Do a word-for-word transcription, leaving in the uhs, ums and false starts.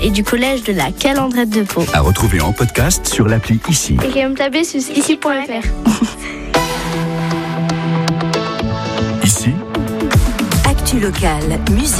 et du collège de la Calandrette de Pau. À retrouver en podcast sur l'appli Ici. Et quand même taper sur ici point f r. Ici, Actu locale, musique.